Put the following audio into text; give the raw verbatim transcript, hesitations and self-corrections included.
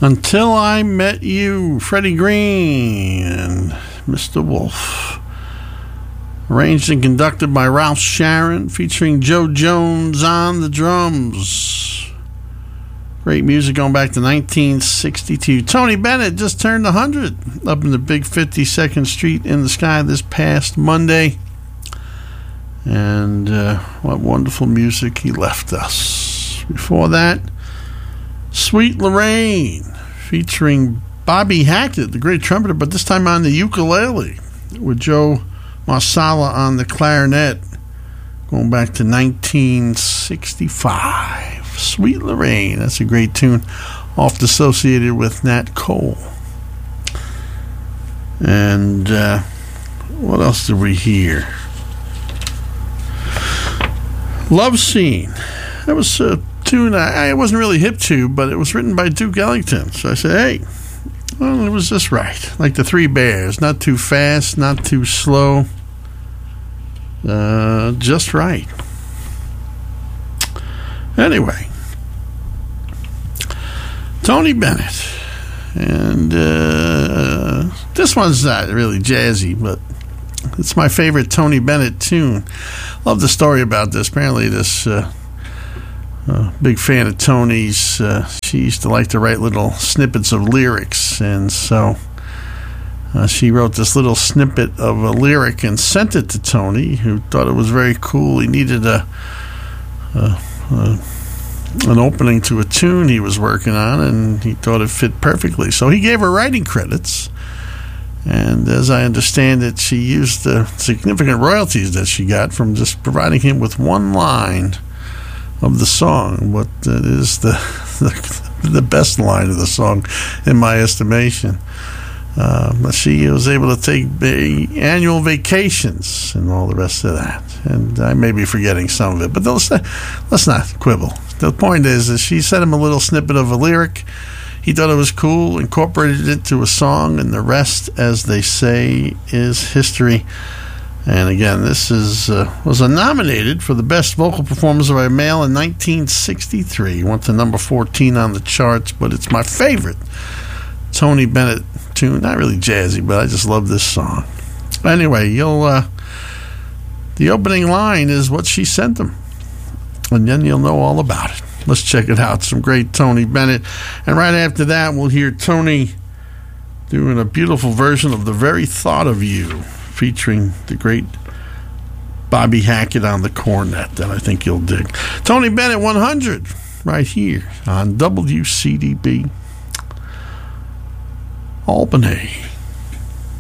Until I Met You, Freddie Green and Mister Wolf. Arranged and conducted by Ralph Sharon, featuring Joe Jones on the drums. Great music going back to nineteen sixty-two. Tony Bennett just turned one hundred up in the big fifty-second Street in the Sky this past Monday. And uh, what wonderful music he left us. Before that, Sweet Lorraine, featuring Bobby Hackett, the great trumpeter, but this time on the ukulele, with Joe Marsala on the clarinet, going back to nineteen sixty-five. Sweet Lorraine, that's a great tune, oft associated with Nat Cole. And uh, what else did we hear? Love Scene. That was a tune I, I wasn't really hip to, but it was written by Duke Ellington. So I said, hey, well, it was just right. Like the Three Bears. Not too fast, not too slow. Uh, just right. Anyway, Tony Bennett. And uh, this one's not really jazzy, but it's my favorite Tony Bennett tune. Love the story about this. Apparently, this uh, uh, big fan of Tony's, uh, she used to like to write little snippets of lyrics, and so uh, she wrote this little snippet of a lyric and sent it to Tony, who thought it was very cool. He needed a, a, a an opening to a tune he was working on, and he thought it fit perfectly. So he gave her writing credits. And as I understand it, she used the significant royalties that she got from just providing him with one line of the song, what is the the, the best line of the song, in my estimation. Uh, she was able to take annual vacations and all the rest of that. And I may be forgetting some of it, but let's not, let's not quibble. The point is that she sent him a little snippet of a lyric. He thought it was cool, incorporated it to a song, and the rest, as they say, is history. And again, this is uh, was a nominated for the best vocal performance by a male in nineteen sixty-three. Went to number fourteen on the charts, but it's my favorite Tony Bennett tune. Not really jazzy, but I just love this song. Anyway, you'll uh, the opening line is what she sent him, and then you'll know all about it. Let's check it out. Some great Tony Bennett. And right after that, we'll hear Tony doing a beautiful version of The Very Thought of You, featuring the great Bobby Hackett on the cornet that I think you'll dig. Tony Bennett one hundred, right here on W C D B Albany.